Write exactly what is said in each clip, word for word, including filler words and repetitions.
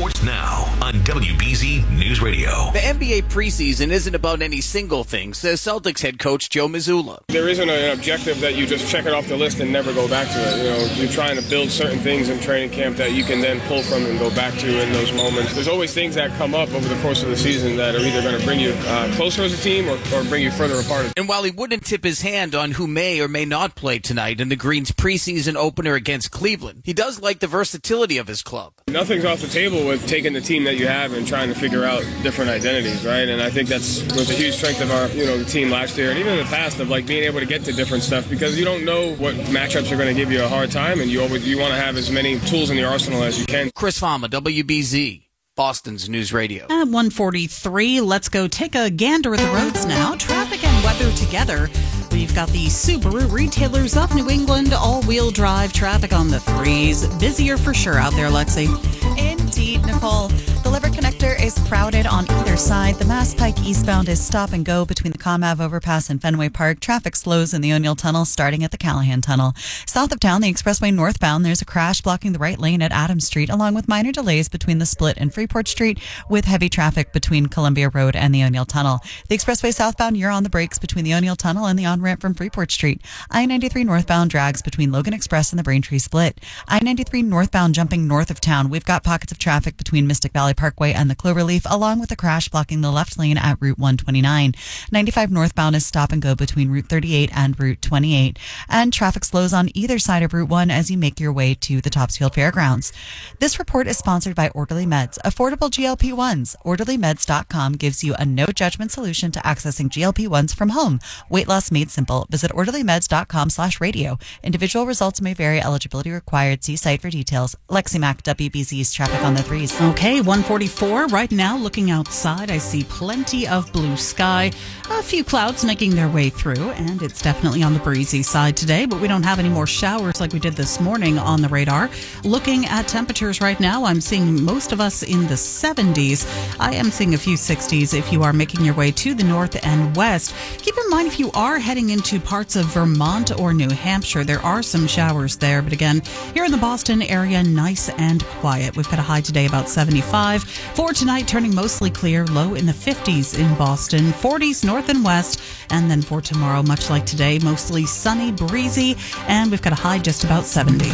Sports Now on W B Z News Radio. The N B A preseason isn't about any single thing, says Celtics head coach Joe Mazzulla. There isn't an objective that you just check it off the list and never go back to it. You know, you're trying to build certain things in training camp that you can then pull from and go back to in those moments. There's always things that come up over the course of the season that are either going to bring you uh, closer as a team or, or bring you further apart. And while he wouldn't tip his hand on who may or may not play tonight in the Green's preseason opener against Cleveland, he does like the versatility of his club. Nothing's off the table with taking the team that you have and trying to figure out different identities, right? And I think that's was a huge strength of our, you know, the team last year and even in the past of like being able to get to different stuff because you don't know what matchups are going to give you a hard time, and you always you want to have as many tools in the arsenal as you can. Chris Fama, W B Z, Boston's News Radio. At one forty-three, let's go take a gander at the roads now. Traffic and weather together. We've got the Subaru retailers of New England, all-wheel drive traffic on the threes. Busier for sure out there, Lexi. Indeed, Nicole. The Liver Connector is crowded on either side. The Mass Pike eastbound is stop and go between the Com Ave overpass and Fenway Park. Traffic slows in the O'Neill Tunnel starting at the Callahan Tunnel. South of town, the expressway northbound, there's a crash blocking the right lane at Adams Street, along with minor delays between the split and Freeport Street, with heavy traffic between Columbia Road and the O'Neill Tunnel. The expressway southbound, you're on the brakes between the O'Neill Tunnel and the on-ramp from Freeport Street. I ninety-three northbound drags between Logan Express and the Braintree split. I ninety-three northbound jumping north of town. We've got pockets of traffic between Mystic Valley Parkway and the Cloverleaf, along with a crash blocking the left lane at Route one twenty-nine. ninety-five northbound is stop and go between Route thirty-eight and Route twenty-eight. And traffic slows on either side of Route one as you make your way to the Topsfield Fairgrounds. This report is sponsored by Orderly Meds, affordable G L P ones. orderly meds dot com gives you a no-judgment solution to accessing G L P ones from home. Weight loss made simple. Visit orderly meds dot com slash radio. Individual results may vary. Eligibility required. See site for details. Lexi Mack, W B Z's traffic on the threes. Okay, one forty-four. Right now, looking outside, I see plenty of blue sky. A few clouds making their way through, and it's definitely on the breezy side today, but we don't have any more showers like we did this morning on the radar. Looking at temperatures right now, I'm seeing most of us in the seventies. I am seeing a few sixties if you are making your way to the north and west. Keep in mind, if you are heading into parts of Vermont or New Hampshire, there are some showers there, but again, here in the Boston area, nice and quiet. We've got a high today about seventy-five. For tonight, turning mostly clear, low in the fifties in Boston, forties north and west, and then for tomorrow, much like today, mostly sunny, breezy, and we've got a high just about seventy.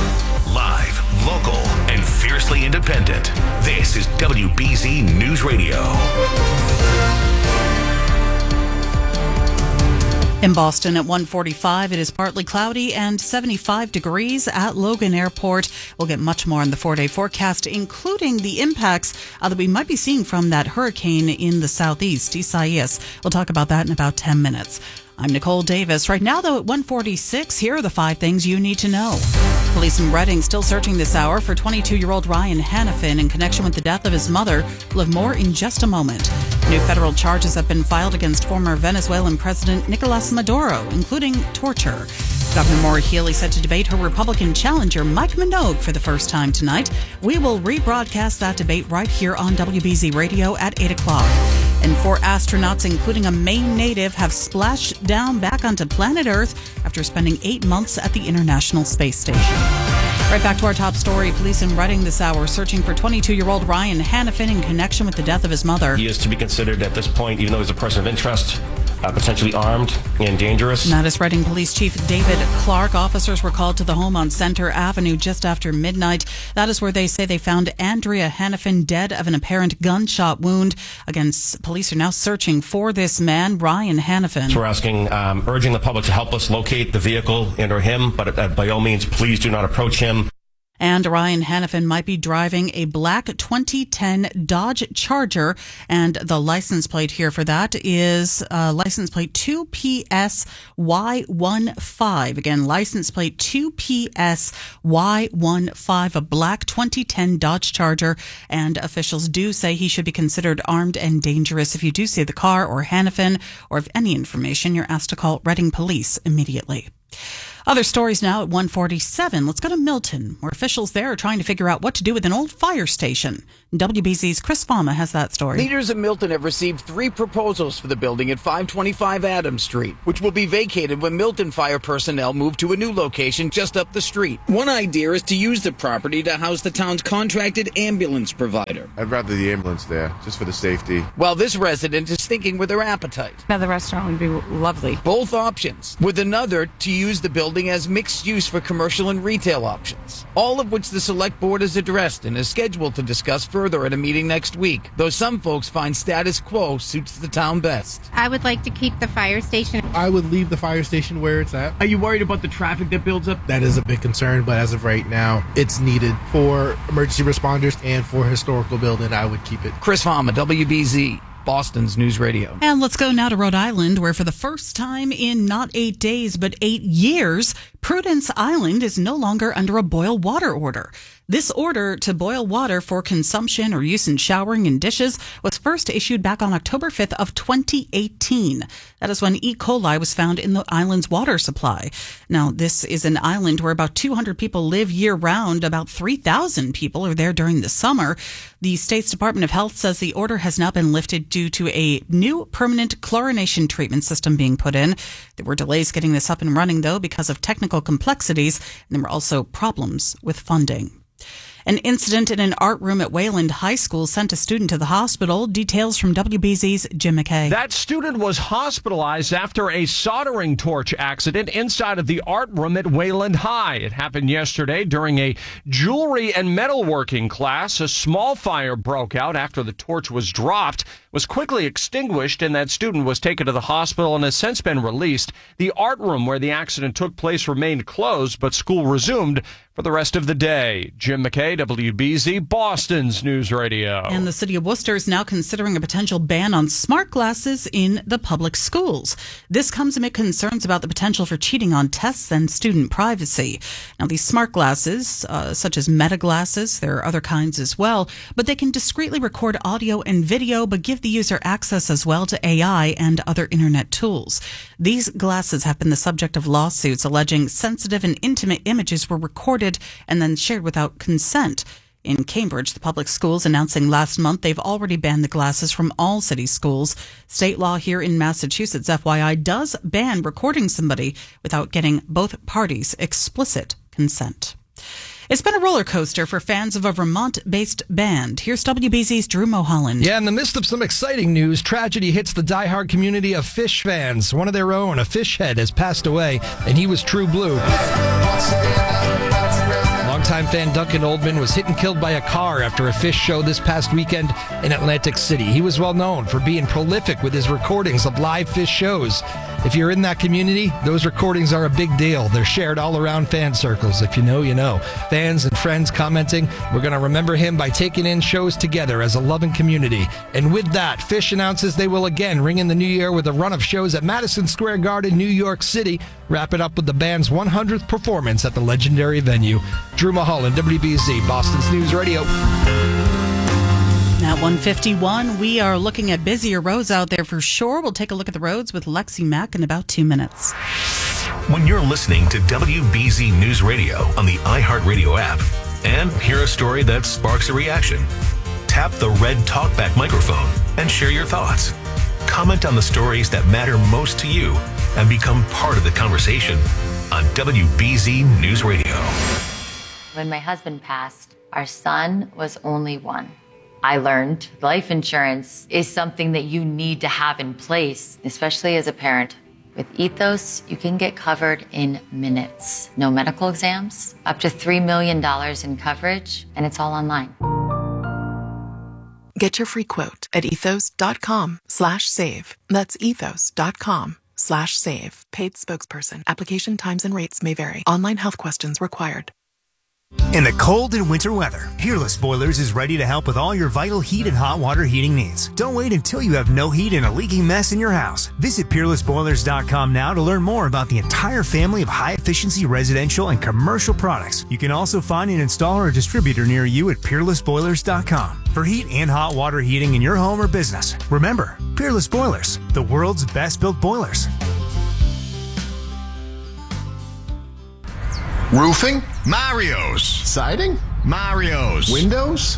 Live, local, and fiercely independent. This is W B Z News Radio. In Boston at one forty-five, it is partly cloudy and seventy-five degrees at Logan Airport. We'll get much more in the four-day forecast, including the impacts uh, that we might be seeing from that hurricane in the southeast, Isaias. We'll talk about that in about ten minutes. I'm Nicole Davis. Right now, though, at one forty-six, here are the five things you need to know. Police in Reading still searching this hour for twenty-two-year-old Ryan Hannafin in connection with the death of his mother. We'll have more in just a moment. New federal charges have been filed against former Venezuelan President Nicolas Maduro, including torture. Governor Maura Healey set to debate her Republican challenger, Mike Minogue, for the first time tonight. We will rebroadcast that debate right here on W B Z Radio at eight o'clock. And four astronauts, including a Maine native, have splashed down back onto planet Earth after spending eight months at the International Space Station. Right back to our top story. Police in Reading this hour searching for twenty-two-year-old Ryan Hannafin in connection with the death of his mother. He is to be considered at this point, even though he's a person of interest, uh, potentially armed and dangerous. And that is Reading Police Chief David Clark. Officers were called to the home on Center Avenue just after midnight. That is where they say they found Andrea Hannafin dead of an apparent gunshot wound. Again, police are now searching for this man, Ryan Hannafin. So we're asking, um, urging the public to help us locate the vehicle and or him, but uh, by all means, please do not approach him. And Ryan Hannafin might be driving a black twenty ten Dodge Charger, and the license plate here for that is uh, license plate two P S Y fifteen. Again, license plate two P S Y fifteen, a black twenty ten Dodge Charger, and officials do say he should be considered armed and dangerous. If you do see the car or Hannafin, or if any information, you're asked to call Reading Police immediately. Other stories now at one forty-seven. Let's go to Milton, where officials there are trying to figure out what to do with an old fire station. W B Z's Chris Fama has that story. Leaders of Milton have received three proposals for the building at five twenty-five Adams Street, which will be vacated when Milton fire personnel move to a new location just up the street. One idea is to use the property to house the town's contracted ambulance provider. I'd rather the ambulance there, just for the safety. While this resident is thinking with her appetite. Another restaurant would be lovely. Both options, with another to use the building as mixed use for commercial and retail options, all of which the select board has addressed and is scheduled to discuss further at a meeting next week, though some folks find status quo suits the town best. I would like to keep the fire station. I would leave the fire station where it's at. Are you worried about the traffic that builds up? That is a big concern, but as of right now, it's needed for emergency responders and for historical building. I would keep it. Chris Fama, W B Z. Boston's News Radio. And let's go now to Rhode Island, where for the first time in not eight days, but eight years, Prudence Island is no longer under a boil water order. This order to boil water for consumption or use in showering and dishes was first issued back on October fifth of twenty eighteen. That is when E. coli was found in the island's water supply. Now, this is an island where about two hundred people live year-round. About three thousand people are there during the summer. The state's Department of Health says the order has now been lifted due to a new permanent chlorination treatment system being put in. There were delays getting this up and running, though, because of technical complexities, and there were also problems with funding. An incident in an art room at Wayland High School sent a student to the hospital. Details from W B Z's Jim McKay. That student was hospitalized after a soldering torch accident inside of the art room at Wayland High. It happened yesterday during a jewelry and metalworking class. A small fire broke out after the torch was dropped, was quickly extinguished, and that student was taken to the hospital and has since been released. The art room where the accident took place remained closed, but school resumed for the rest of the day. Jim McKay, W B Z, Boston's News Radio. And the city of Worcester is now considering a potential ban on smart glasses in the public schools. This comes amid concerns about the potential for cheating on tests and student privacy. Now, these smart glasses, uh, such as Meta glasses, there are other kinds as well, but they can discreetly record audio and video, but give the user access as well to A I and other internet tools. These glasses have been the subject of lawsuits alleging sensitive and intimate images were recorded and then shared without consent. In Cambridge, the public schools announcing last month they've already banned the glasses from all city schools. State law here in Massachusetts, F Y I, does ban recording somebody without getting both parties' explicit consent. It's been a roller coaster for fans of a Vermont-based band. Here's W B Z's Drew Mulholland. Yeah, in the midst of some exciting news, tragedy hits the diehard community of Phish fans. One of their own, a Phish head, has passed away, and he was true blue. Longtime fan Duncan Oldman was hit and killed by a car after a Phish show this past weekend in Atlantic City. He was well known for being prolific with his recordings of live Phish shows. If you're in that community, those recordings are a big deal. They're shared all around fan circles. If you know, you know. Fans and friends commenting, we're going to remember him by taking in shows together as a loving community. And with that, Phish announces they will again ring in the new year with a run of shows at Madison Square Garden, New York City. Wrap it up with the band's one hundredth performance at the legendary venue. Drew Mulholland, W B Z, Boston's News Radio. At one fifty-one, we are looking at busier roads out there for sure. We'll take a look at the roads with Lexi Mack in about two minutes. When you're listening to W B Z News Radio on the iHeartRadio app and hear a story that sparks a reaction, tap the red TalkBack microphone and share your thoughts. Comment on the stories that matter most to you and become part of the conversation on W B Z News Radio. When my husband passed, our son was only one. I learned life insurance is something that you need to have in place, especially as a parent. With Ethos, you can get covered in minutes. No medical exams, up to three million dollars in coverage, and it's all online. Get your free quote at ethos.com slash save. That's ethos.com slash save. Paid spokesperson. Application times and rates may vary. Online health questions required. In the cold and winter weather, Peerless Boilers is ready to help with all your vital heat and hot water heating needs. Don't wait until you have no heat and a leaking mess in your house. Visit peerless boilers dot com now to learn more about the entire family of high-efficiency residential and commercial products. You can also find an installer or distributor near you at peerless boilers dot com. For heat and hot water heating in your home or business, remember, Peerless Boilers, the world's best-built boilers. Roofing? Mario's. Siding? Mario's. Windows?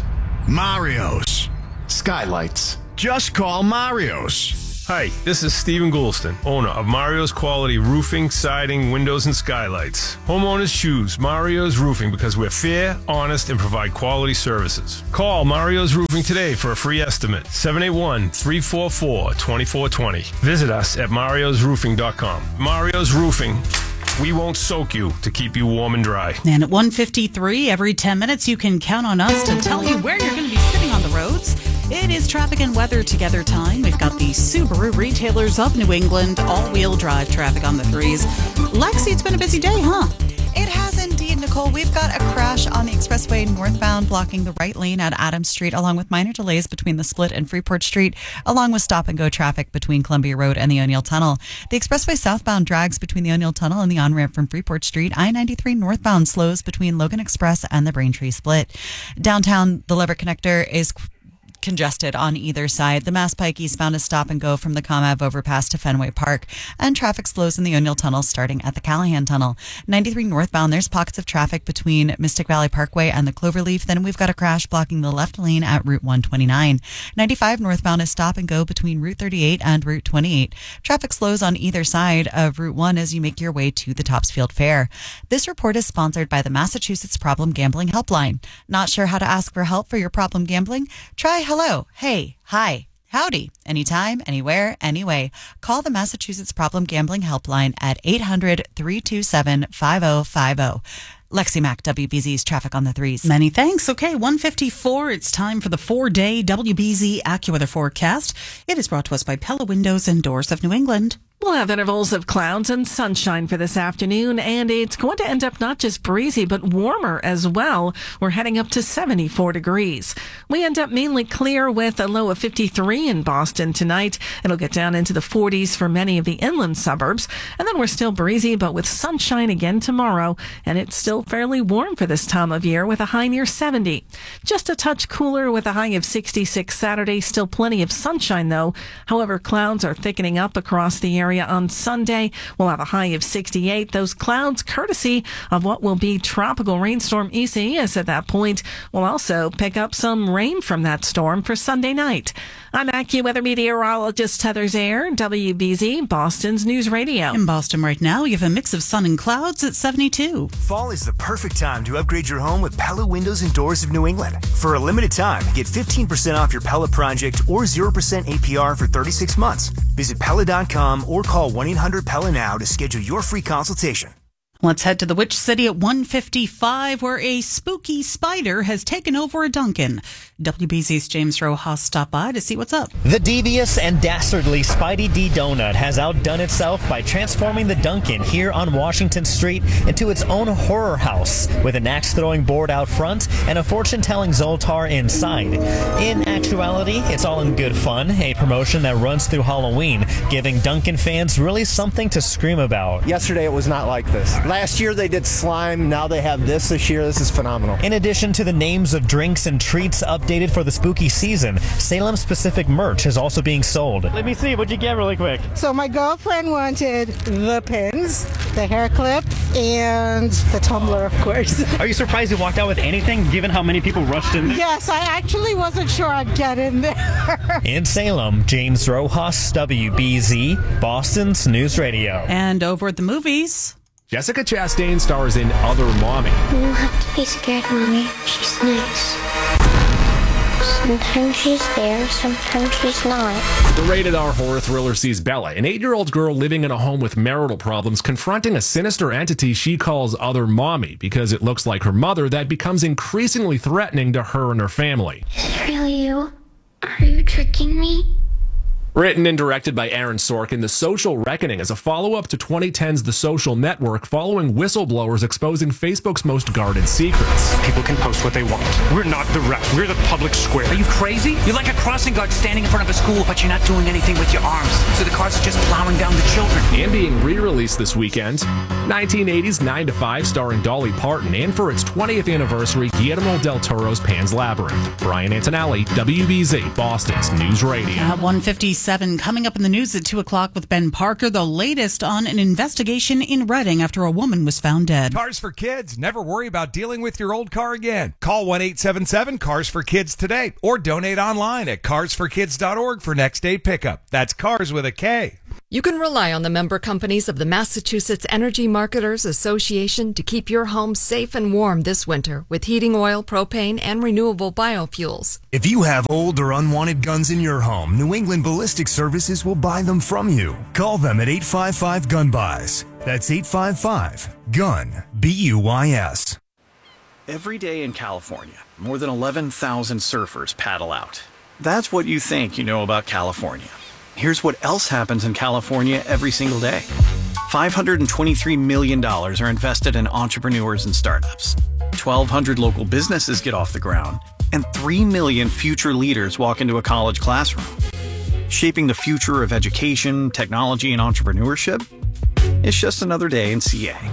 Mario's. Skylights? Just call Mario's. Hi, this is Stephen Goulston, owner of Mario's Quality Roofing, Siding, Windows, and Skylights. Homeowners choose Mario's Roofing because we're fair, honest, and provide quality services. Call Mario's Roofing today for a free estimate. seven eight one, three four four, two four two zero. Visit us at marios roofing dot com. Mario's Roofing. We won't soak you to keep you warm and dry. And at one fifty-three, every ten minutes, you can count on us to tell you where you're going to be sitting on the roads. It is traffic and weather together time. We've got the Subaru Retailers of New England all-wheel drive traffic on the threes. Lexi, it's been a busy day, huh? It has indeed, Nicole. We've got a crash on the expressway northbound blocking the right lane at Adams Street, along with minor delays between the split and Freeport Street, along with stop-and-go traffic between Columbia Road and the O'Neill Tunnel. The expressway southbound drags between the O'Neill Tunnel and the on-ramp from Freeport Street. I ninety-three northbound slows between Logan Express and the Braintree Split. Downtown, the Lever Connector is congested on either side. The Mass Pike eastbound is stop and go from the Comav overpass to Fenway Park, and traffic slows in the O'Neill Tunnel starting at the Callahan Tunnel. ninety-three northbound, there's pockets of traffic between Mystic Valley Parkway and the Cloverleaf. Then we've got a crash blocking the left lane at Route one twenty-nine. ninety-five northbound is stop and go between Route thirty-eight and Route twenty-eight. Traffic slows on either side of Route one as you make your way to the Topsfield Fair. This report is sponsored by the Massachusetts Problem Gambling Helpline. Not sure how to ask for help for your problem gambling? Try hello, hey, hi, howdy, anytime, anywhere, anyway. Call the Massachusetts Problem Gambling Helpline at eight hundred, three two seven, five oh five oh. Lexi Mack, W B Z's Traffic on the Threes. Many thanks. Okay, one fifty-four. It's time for the four-day W B Z AccuWeather forecast. It is brought to us by Pella Windows and Doors of New England. We'll have intervals of clouds and sunshine for this afternoon, and it's going to end up not just breezy, but warmer as well. We're heading up to seventy-four degrees. We end up mainly clear with a low of fifty-three in Boston tonight. It'll get down into the forties for many of the inland suburbs. And then we're still breezy, but with sunshine again tomorrow, and it's still fairly warm for this time of year with a high near seventy. Just a touch cooler with a high of sixty-six Saturday. Still plenty of sunshine, though. However, clouds are thickening up across the area. On Sunday, we'll have a high of sixty-eight. Those clouds, courtesy of what will be tropical rainstorm Isaias at that point, will also pick up some rain from that storm for Sunday night. I'm AccuWeather meteorologist Heather Zaire, W B Z, Boston's News Radio. In Boston right now, you have a mix of sun and clouds at seventy-two. Fall is the perfect time to upgrade your home with Pella Windows and Doors of New England. For a limited time, get fifteen percent off your Pella project or zero percent A P R for thirty-six months. Visit Pella dot com or call one eight hundred Pella now to schedule your free consultation. Let's head to the Witch City at one fifty-five, where a spooky spider has taken over a Dunkin'. W B Z's James Rojas stopped by to see what's up. The devious and dastardly Spidey D Donut has outdone itself by transforming the Dunkin' here on Washington Street into its own horror house, with an axe-throwing board out front and a fortune-telling Zoltar inside. In actuality, it's all in good fun, a promotion that runs through Halloween, giving Dunkin' fans really something to scream about. Yesterday it was not like this. Last year they did slime, now they have this this year. This is phenomenal. In addition to the names of drinks and treats updated for the spooky season, Salem-specific merch is also being sold. Let me see, what'd you get really quick? So my girlfriend wanted the pins, the hair clip, and the tumbler, of course. Are you surprised you walked out with anything, given how many people rushed in there? Yes, I actually wasn't sure I'd get in there. In Salem, James Rojas, W B Z, Boston's News Radio. And over at the movies, Jessica Chastain stars in Other Mommy. You don't have to be scared, Mommy. She's nice. Sometimes she's there, sometimes she's not. The rated R horror thriller sees Bella, an eight-year-old girl living in a home with marital problems, confronting a sinister entity she calls Other Mommy because it looks like her mother that becomes increasingly threatening to her and her family. Is it really you? Are you tricking me? Written and directed by Aaron Sorkin, The Social Reckoning is a follow-up to twenty ten's The Social Network, following whistleblowers exposing Facebook's most guarded secrets. People can post what they want. We're not the rest. We're the public square. Are you crazy? You're like a crossing guard standing in front of a school, but you're not doing anything with your arms. So the cars are just plowing down the children. And being re-released this weekend, nineteen eighties nine to five starring Dolly Parton, and for its twentieth anniversary, Guillermo del Toro's Pan's Labyrinth. Brian Antonelli, W B Z, Boston's News Radio. At one fifty-six, forty-seven. Coming up in the news at two o'clock with Ben Parker, the latest on an investigation in Reading after a woman was found dead. Cars for Kids. Never worry about dealing with your old car again. Call one eight seven seven cars for kids today or donate online at cars for kids dot org for next day pickup. That's cars with a K. You can rely on the member companies of the Massachusetts Energy Marketers Association to keep your home safe and warm this winter with heating oil, propane, and renewable biofuels. If you have old or unwanted guns in your home, New England Ballistic Services will buy them from you. Call them at eight five five gun buys. That's eight five five gun B U Y S. Every day in California, more than eleven thousand surfers paddle out. That's what you think you know about California. Here's what else happens in California every single day. five hundred twenty-three million dollars are invested in entrepreneurs and startups. twelve hundred local businesses get off the ground, and three million future leaders walk into a college classroom. Shaping the future of education, technology, and entrepreneurship? It's just another day in C A.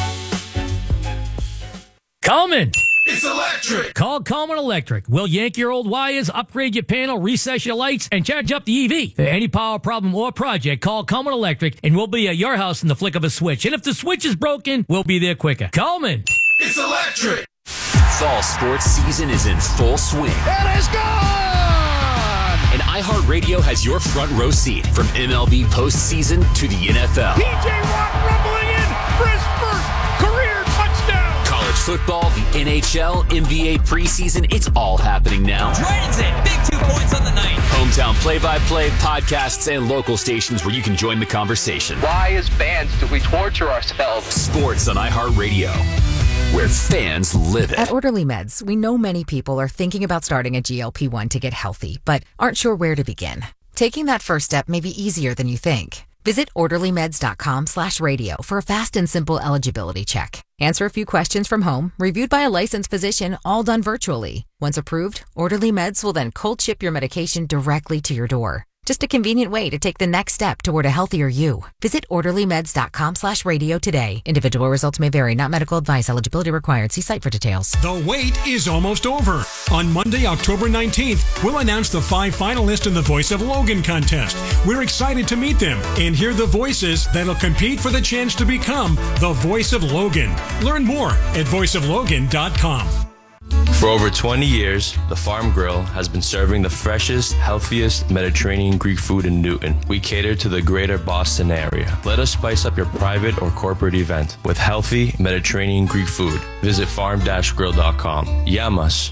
Coleman! It's electric! Call Coleman Electric. We'll yank your old wires, upgrade your panel, recess your lights, and charge up the E V. For any power problem or project, call Coleman Electric, and we'll be at your house in the flick of a switch. And if the switch is broken, we'll be there quicker. Coleman! It's electric! Fall sports season is in full swing. It is gone! And iHeartRadio has your front row seat from M L B postseason to the N F L. P J Watt rumbling in for his first career touchdown! College football, the N H L, N B A preseason, it's all happening now. Dragons in, big two points on the night. Hometown play-by-play, podcasts, and local stations where you can join the conversation. Why, as fans, do we torture ourselves? Sports on iHeartRadio, where fans live it. At Orderly Meds, we know many people are thinking about starting a G L P one to get healthy, but aren't sure where to begin. Taking that first step may be easier than you think. Visit orderlymeds.com slash radio for a fast and simple eligibility check. Answer a few questions from home, reviewed by a licensed physician, all done virtually. Once approved, Orderly Meds will then cold ship your medication directly to your door. Just a convenient way to take the next step toward a healthier you. Visit orderlymeds.com slash radio today. Individual results may vary, not medical advice. Eligibility required. See site for details. The wait is almost over. On Monday, October nineteenth, we'll announce the five finalists in the Voice of Logan contest. We're excited to meet them and hear the voices that'll compete for the chance to become the Voice of Logan. Learn more at voice of logan dot com. For over twenty years, the Farm Grill has been serving the freshest, healthiest Mediterranean Greek food in Newton. We cater to the greater Boston area. Let us spice up your private or corporate event with healthy Mediterranean Greek food. Visit farm dash grill dot com. Yamas.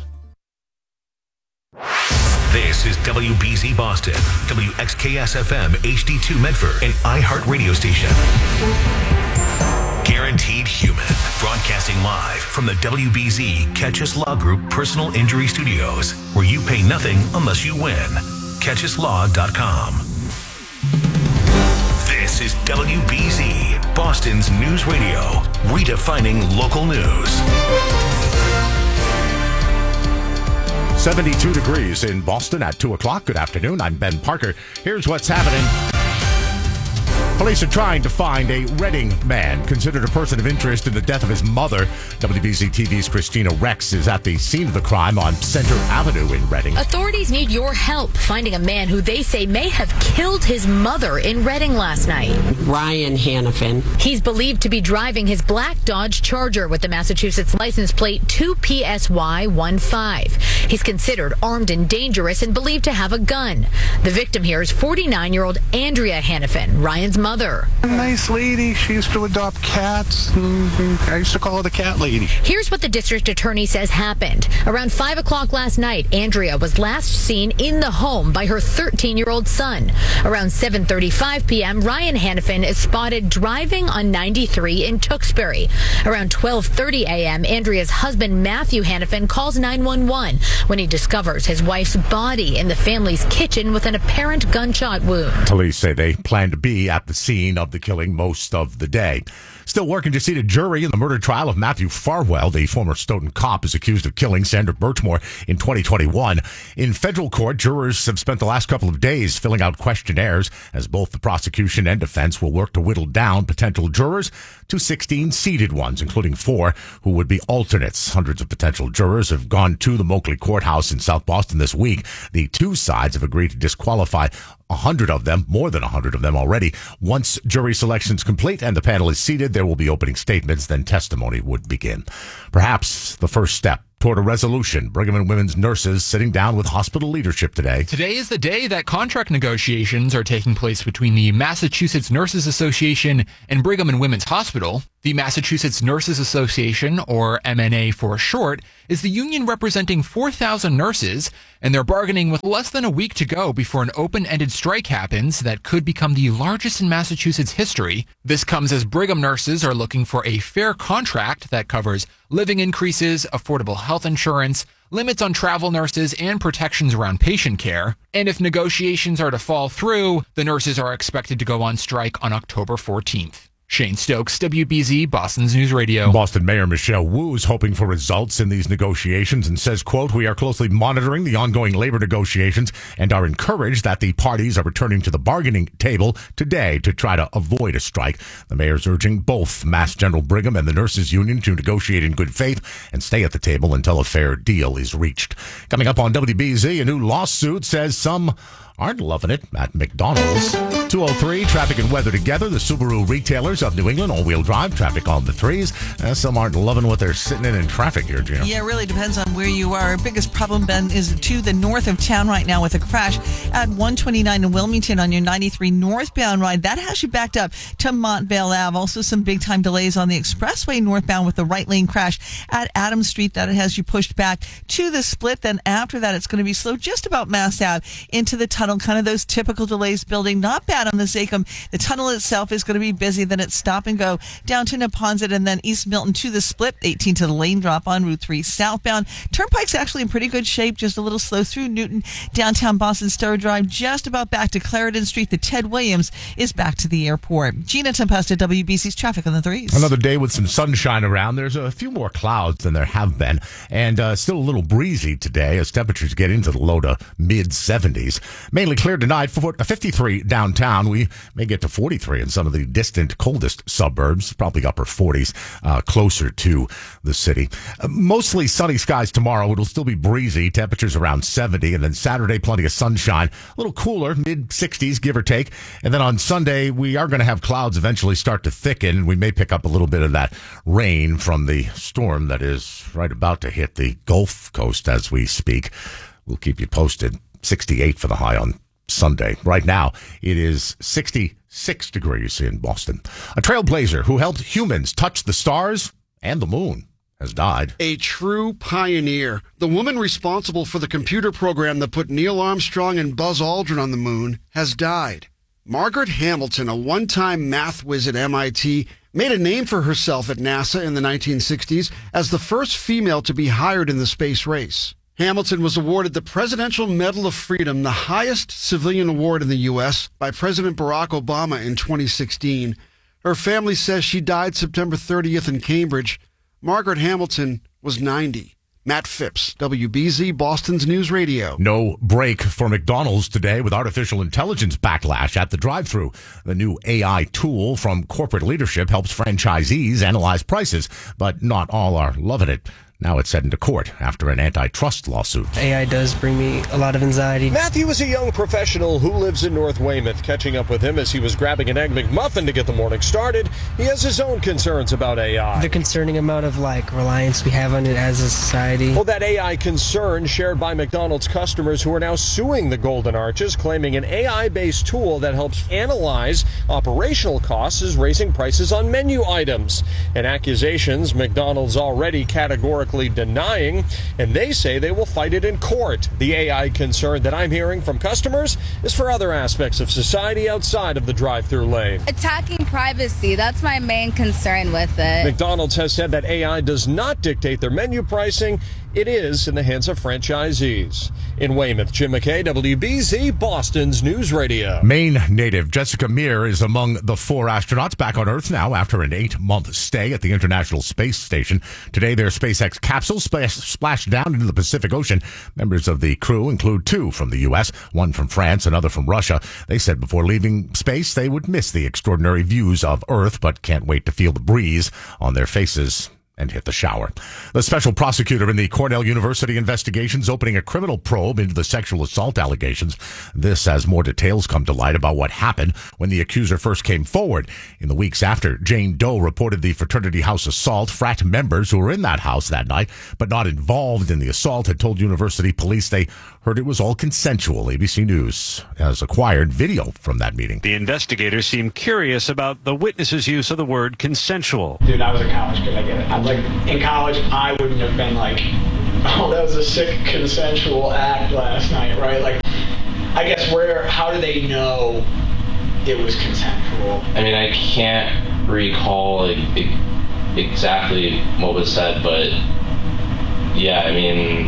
This is W B Z Boston, W X K S F M H D two Medford, an iHeart radio station. Guaranteed Human, broadcasting live from the W B Z Catch Us Law Group Personal Injury Studios, where you pay nothing unless you win. catch us law dot com. This is W B Z, Boston's news radio, redefining local news. seventy-two degrees in Boston at two o'clock. Good afternoon. I'm Ben Parker. Here's what's happening. Police are trying to find a Reading man considered a person of interest in the death of his mother. W B Z T V's Christina Rex is at the scene of the crime on Center Avenue in Reading. Authorities need your help finding a man who they say may have killed his mother in Reading last night. Ryan Hannafin. He's believed to be driving his black Dodge Charger with the Massachusetts license plate two P S Y fifteen. He's considered armed and dangerous and believed to have a gun. The victim here is forty-nine-year-old Andrea Hannafin, Ryan's mother. A nice lady. She used to adopt cats. Mm-hmm. I used to call her the cat lady. Here's what the district attorney says happened. Around five o'clock last night, Andrea was last seen in the home by her thirteen-year-old son. Around seven thirty-five p.m., Ryan Hannafin is spotted driving on ninety-three in Tewksbury. Around twelve thirty a.m., Andrea's husband, Matthew Hannafin, calls nine one one when he discovers his wife's body in the family's kitchen with an apparent gunshot wound. Police say they plan to be at the scene of the killing most of the day. Still working to seat a jury in the murder trial of Matthew Farwell. The former Stoughton cop is accused of killing Sandra Birchmore in twenty twenty-one. In federal court, jurors have spent the last couple of days filling out questionnaires as both the prosecution and defense will work to whittle down potential jurors to sixteen seated ones, including four who would be alternates. Hundreds of potential jurors have gone to the Moakley Courthouse in South Boston this week. The two sides have agreed to disqualify one hundred of them, more than one hundred of them already. Once jury selection's complete and the panel is seated, there will be opening statements, then testimony would begin. Perhaps the first step toward a resolution. Brigham and Women's nurses sitting down with hospital leadership today. Today is the day that contract negotiations are taking place between the Massachusetts Nurses Association and Brigham and Women's Hospital. The Massachusetts Nurses Association, or M N A for short, is the union representing four thousand nurses, and they're bargaining with less than a week to go before an open-ended strike happens that could become the largest in Massachusetts history. This comes as Brigham nurses are looking for a fair contract that covers living increases, affordable health insurance, limits on travel nurses, and protections around patient care. And if negotiations are to fall through, the nurses are expected to go on strike on October fourteenth. Shane Stokes, W B Z, Boston's News Radio. Boston Mayor Michelle Wu is hoping for results in these negotiations and says, quote, "We are closely monitoring the ongoing labor negotiations and are encouraged that the parties are returning to the bargaining table today to try to avoid a strike." The mayor is urging both Mass General Brigham and the Nurses Union to negotiate in good faith and stay at the table until a fair deal is reached. Coming up on W B Z, a new lawsuit says some aren't loving it at McDonald's. two oh three, traffic and weather together. The Subaru retailers of New England, all-wheel drive, traffic on the threes. Uh, some aren't loving what they're sitting in in traffic here, Gina. Yeah, it really depends on where you are. Our biggest problem, Ben, is to the north of town right now with a crash at one twenty-nine in Wilmington on your ninety-three northbound ride. That has you backed up to Montvale Ave. Also some big-time delays on the expressway northbound with the right lane crash at Adams Street. That has you pushed back to the split. Then after that, it's going to be slow just about Mass Ave into the tunnel. Kind of those typical delays building. Not bad on the Zachem. The tunnel itself is going to be busy. Then it's stop and go down to Neponset and then East Milton to the split. eighteen to the lane drop on Route three southbound. Turnpike's actually in pretty good shape. Just a little slow through Newton. Downtown Boston Star Drive. Just about back to Clarendon Street. The Ted Williams is back to the airport. Gina Tempesta, W B C's traffic on the threes. Another day with some sunshine around. There's a few more clouds than there have been. And uh, still a little breezy today as temperatures get into the low to mid seventies. Mainly clear tonight. For fifty-three downtown. We may get to forty-three in some of the distant, coldest suburbs, probably upper forties, uh, closer to the city. Uh, mostly sunny skies tomorrow. It'll still be breezy, temperatures around seventy, and then Saturday, plenty of sunshine, a little cooler, mid sixties, give or take. And then on Sunday, we are going to have clouds eventually start to thicken, and we may pick up a little bit of that rain from the storm that is right about to hit the Gulf Coast as we speak. We'll keep you posted. sixty-eight for the high on Sunday. Right now, it is sixty-six degrees in Boston. A trailblazer who helped humans touch the stars and the moon has died. A true pioneer. The woman responsible for the computer program that put Neil Armstrong and Buzz Aldrin on the moon has died. Margaret Hamilton, a one-time math whiz at M I T, made a name for herself at NASA in the nineteen sixties as the first female to be hired in the space race. Hamilton was awarded the Presidential Medal of Freedom, the highest civilian award in the U S, by President Barack Obama in twenty sixteen. Her family says she died September thirtieth in Cambridge. Margaret Hamilton was ninety. Matt Phipps, W B Z, Boston's News Radio. No break for McDonald's today with artificial intelligence backlash at the drive-thru. The new A I tool from corporate leadership helps franchisees analyze prices, but not all are loving it. Now it's heading to court after an antitrust lawsuit. A I does bring me a lot of anxiety. Matthew is a young professional who lives in North Weymouth. Catching up with him as he was grabbing an Egg McMuffin to get the morning started, he has his own concerns about A I. The concerning amount of like reliance we have on it as a society. Well, that A I concern shared by McDonald's customers who are now suing the Golden Arches, claiming an A I-based tool that helps analyze operational costs is raising prices on menu items. And accusations McDonald's already categorically denying, and they say they will fight it in court. The A I concern that I'm hearing from customers is for other aspects of society outside of the drive-through lane. Attacking privacy, that's my main concern with it. McDonald's has said that A I does not dictate their menu pricing. It is in the hands of franchisees. In Weymouth, Jim McKay, W B Z, Boston's News Radio. Maine native Jessica Meir is among the four astronauts back on Earth now after an eight-month stay at the International Space Station. Today, their SpaceX capsule splash, splashed down into the Pacific Ocean. Members of the crew include two from the U S, one from France, another from Russia. They said before leaving space they would miss the extraordinary views of Earth, but can't wait to feel the breeze on their faces and hit the shower. The special prosecutor in the Cornell University investigations opening a criminal probe into the sexual assault allegations. This as more details come to light about what happened when the accuser first came forward. In the weeks after Jane Doe reported the fraternity house assault, frat members who were in that house that night but not involved in the assault had told university police they heard it was all consensual. A B C News has acquired video from that meeting. The investigators seemed curious about the witness's use of the word consensual. Dude, I was a college kid. I get it. I'm like, in college, I wouldn't have been like, oh, that was a sick consensual act last night, right? Like, I guess where, how do they know it was consensual? I mean, I can't recall like, exactly what was said, but yeah, I mean,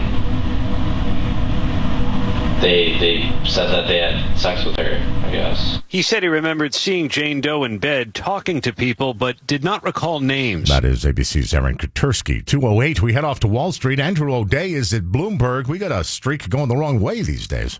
They they said that they had sex with her, I guess. He said he remembered seeing Jane Doe in bed, talking to people, but did not recall names. That is A B C's Aaron Katursky. two oh eight, we head off to Wall Street. Andrew O'Day is at Bloomberg. We got a streak going the wrong way these days.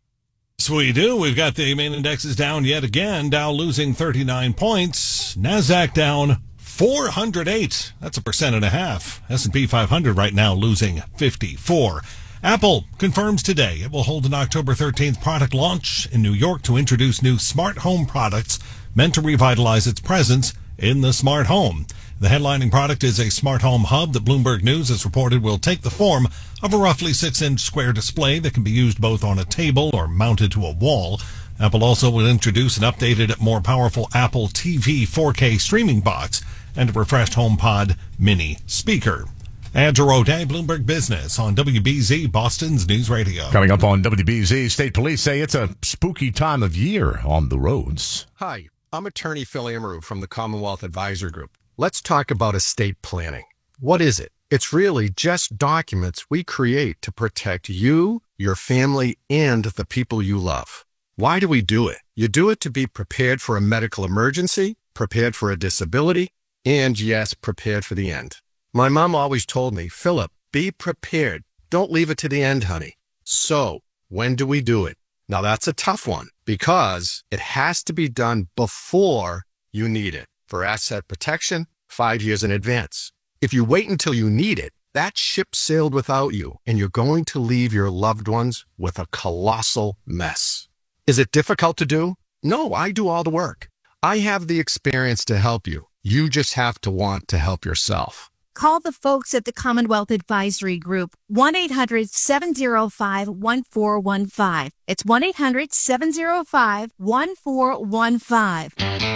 So we do. We've got the main indexes down yet again. Dow losing thirty-nine points. NASDAQ down four hundred eight. That's a percent and a half. S and P five hundred right now losing fifty-four. Apple confirms today it will hold an October thirteenth product launch in New York to introduce new smart home products meant to revitalize its presence in the smart home. The headlining product is a smart home hub that Bloomberg News has reported will take the form of a roughly six-inch square display that can be used both on a table or mounted to a wall. Apple also will introduce an updated, more powerful Apple T V four K streaming box and a refreshed HomePod mini speaker. Andrew O'Day, Bloomberg Business on W B Z, Boston's News Radio. Coming up on W B Z, state police say it's a spooky time of year on the roads. Hi, I'm attorney Phil Amaru from the Commonwealth Advisor Group. Let's talk about estate planning. What is it? It's really just documents we create to protect you, your family, and the people you love. Why do we do it? You do it to be prepared for a medical emergency, prepared for a disability, and yes, prepared for the end. My mom always told me, Philip, be prepared. Don't leave it to the end, honey. So, when do we do it? Now that's a tough one because it has to be done before you need it. For asset protection, five years in advance. If you wait until you need it, that ship sailed without you and you're going to leave your loved ones with a colossal mess. Is it difficult to do? No, I do all the work. I have the experience to help you. You just have to want to help yourself. Call the folks at the Commonwealth Advisory Group, one eight hundred seven oh five one four one five. It's one eight hundred seven oh five one four one five.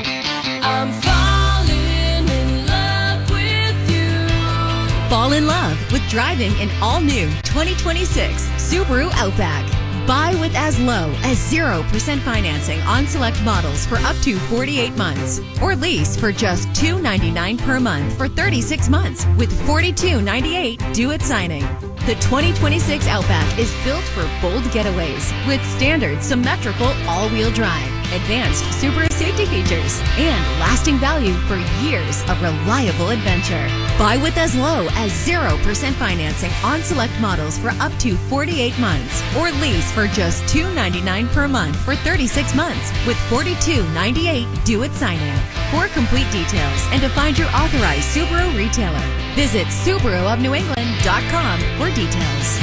I'm falling in love with you. Fall in love with driving an all-new twenty twenty-six Subaru Outback. Buy with as low as zero percent financing on select models for up to forty-eight months. Or lease for just two hundred ninety-nine dollars per month for thirty-six months with forty-two ninety-eight due at signing. The twenty twenty-six Outback is built for bold getaways with standard symmetrical all-wheel drive, advanced Subaru safety features, and lasting value for years of reliable adventure. Buy with as low as zero percent financing on select models for up to forty-eight months. Or lease for just two hundred ninety-nine dollars per month for thirty-six months with forty-two ninety-eight due at signing. For complete details and to find your authorized Subaru retailer, visit Subaru of New England dot com for details.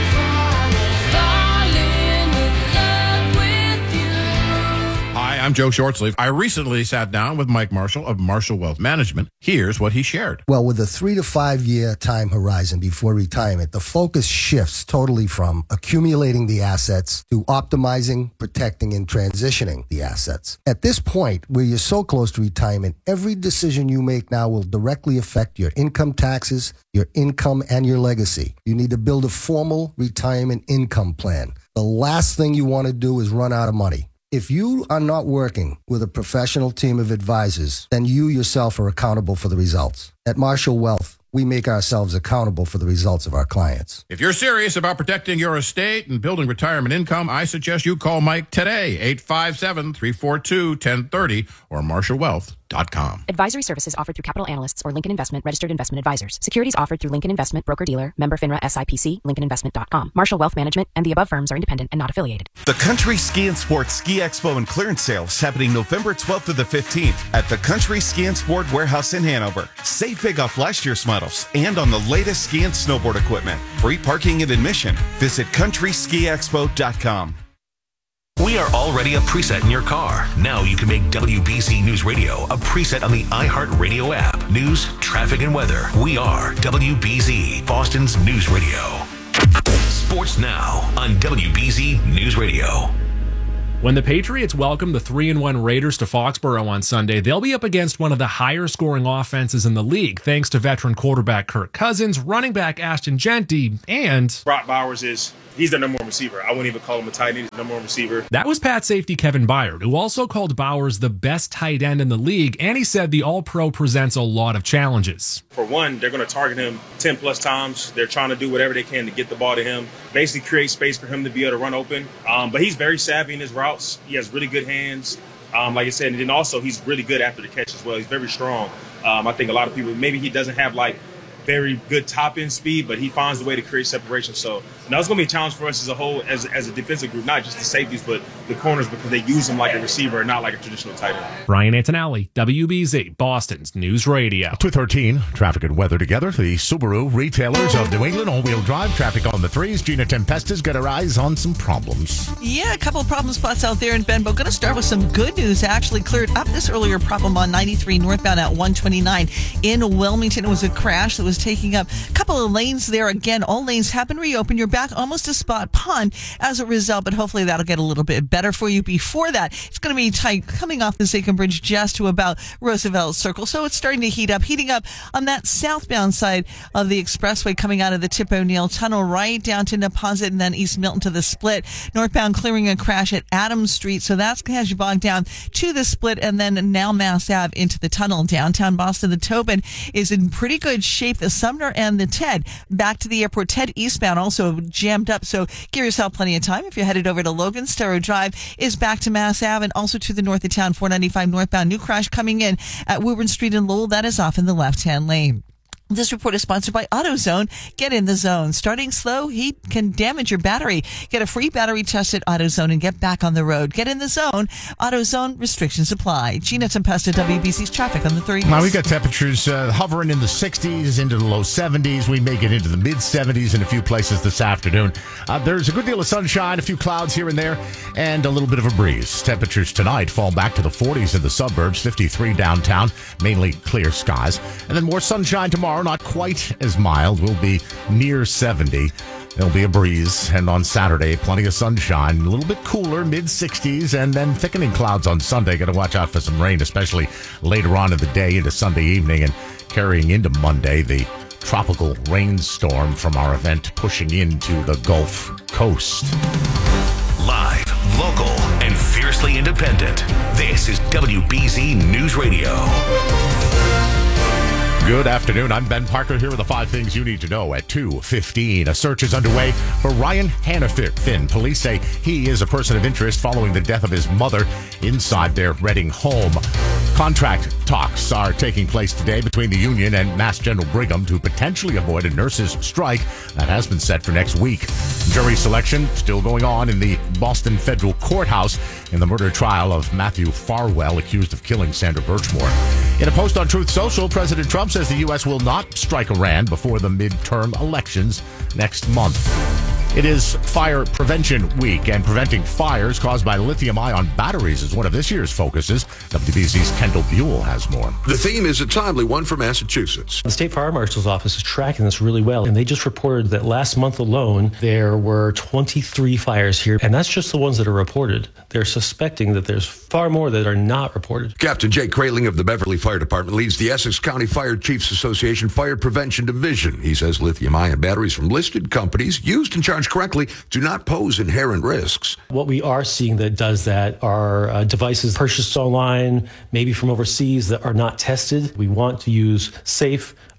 Hi, I'm Joe Shortsleeve. I recently sat down with Mike Marshall of Marshall Wealth Management. Here's what he shared. Well, with a three to five year time horizon before retirement, the focus shifts totally from accumulating the assets to optimizing, protecting, and transitioning the assets. At this point, where you're so close to retirement, every decision you make now will directly affect your income taxes, your income, and your legacy. You need to build a formal retirement income plan. The last thing you want to do is run out of money. If you are not working with a professional team of advisors, then you yourself are accountable for the results. At Marshall Wealth, we make ourselves accountable for the results of our clients. If you're serious about protecting your estate and building retirement income, I suggest you call Mike today, eight five seven, three four two, one zero three zero or marshall wealth dot com. Advisory services offered through Capital Analysts or Lincoln Investment Registered Investment Advisors. Securities offered through Lincoln Investment Broker Dealer, member FINRA S I P C, lincoln investment dot com. Marshall Wealth Management and the above firms are independent and not affiliated. The Country Ski and Sport Ski Expo and Clearance Sale is happening November twelfth to the fifteenth at the Country Ski and Sport Warehouse in Hanover. Save big off last year's models and on the latest ski and snowboard equipment. Free parking and admission. Visit country ski expo dot com. We are already a preset in your car. Now you can make W B Z News Radio a preset on the iHeartRadio app. News, traffic, and weather. We are W B Z, Boston's news radio. Sports now on W B Z News Radio. When the Patriots welcome the three and one Raiders to Foxborough on Sunday, they'll be up against one of the higher scoring offenses in the league, thanks to veteran quarterback Kirk Cousins, running back Ashton Genty, and Brock Bowers is he's their number one receiver. I wouldn't even call him a tight end. He's the number one receiver. That was Pat safety Kevin Byard, who also called Bowers the best tight end in the league, and he said the All-Pro presents a lot of challenges. For one, they're going to target him ten plus times. They're trying to do whatever they can to get the ball to him, basically create space for him to be able to run open. Um, but he's very savvy in his routes. He has really good hands, um, like I said, and then also he's really good after the catch as well. He's very strong. Um, I think a lot of people, maybe he doesn't have like very good top-end speed, but he finds the way to create separation. So now it's going to be a challenge for us as a whole, as, as a defensive group, not just the safeties, but the corners, because they use them like a receiver and not like a traditional tight end. Brian Antonelli, W B Z, Boston's News Radio. two thirteen, traffic and weather together. The Subaru retailers of New England, all-wheel drive, traffic on the threes. Gina Tempesta's got her eyes on some problems. Yeah, a couple of problem spots out there in Bend, but going to start with some good news. Actually cleared up this earlier problem on ninety-three northbound at one twenty-nine in Wilmington. It was a crash that was taking up a couple of lanes there. Again, all lanes have been reopened. You're back almost to Spot Pond as a result, but hopefully that'll get a little bit better for you. Before that, it's going to be tight coming off the Zachem Bridge just to about Roosevelt Circle. So it's starting to heat up, heating up on that southbound side of the expressway coming out of the Tip O'Neill Tunnel right down to Neponset and then East Milton to the Split. Northbound clearing a crash at Adams Street. So that's has you bogged down to the Split and then now Mass Ave into the tunnel. Downtown Boston, the Tobin is in pretty good shape. The Sumner and the Ted back to the airport. Ted eastbound also jammed up. So give yourself plenty of time. If you're headed over to Logan, Starrow Drive is back to Mass Ave and also to the north of town, four ninety-five northbound. New crash coming in at Woburn Street in Lowell. That is off in the left-hand lane. This report is sponsored by AutoZone. Get in the zone. Starting slow, heat can damage your battery. Get a free battery test at AutoZone and get back on the road. Get in the zone. AutoZone, restrictions apply. Gina Tempesta, W B C's traffic on the threes. Now we got temperatures uh, hovering in the sixties into the low seventies. We may get into the mid seventies in a few places this afternoon. Uh, there's a good deal of sunshine, a few clouds here and there, and a little bit of a breeze. Temperatures tonight fall back to the forties in the suburbs, fifty-three downtown, mainly clear skies. And then more sunshine tomorrow. Not quite as mild. We'll be near seventy. There'll be a breeze. And on Saturday, plenty of sunshine. A little bit cooler, mid sixties, and then thickening clouds on Sunday. Got to watch out for some rain, especially later on in the day into Sunday evening and carrying into Monday. The tropical rainstorm from our event pushing into the Gulf Coast. Live, local, and fiercely independent. This is W B Z News Radio. Good afternoon. I'm Ben Parker here with the five things you need to know at two fifteen. A search is underway for Ryan Hannafin. Police say he is a person of interest following the death of his mother inside their Reading home. Contract talks are taking place today between the union and Mass General Brigham to potentially avoid a nurses' strike that has been set for next week. Jury selection still going on in the Boston Federal Courthouse in the murder trial of Matthew Farwell, accused of killing Sandra Birchmore. In a post on Truth Social, President Trump says the U S will not strike Iran before the midterm elections next month. It is Fire Prevention Week, and preventing fires caused by lithium-ion batteries is one of this year's focuses. W B C's Kendall Buell has more. The theme is a timely one for Massachusetts. The State Fire Marshal's Office is tracking this really well, and they just reported that last month alone, there were twenty-three fires here, and that's just the ones that are reported. They're suspecting that there's far more that are not reported. Captain Jake Kraling of the Beverly Fire Department leads the Essex County Fire Chiefs Association Fire Prevention Division. He says lithium-ion batteries from listed companies used and charged correctly do not pose inherent risks. What we are seeing that does that are uh, devices purchased online, maybe from overseas, that are not tested. We want to use safe,